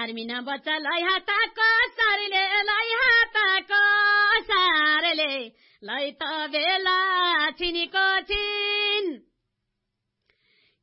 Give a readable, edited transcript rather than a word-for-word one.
army न बच्चा लै हातको सारले लै हातको सारले लै त बेला छिनीको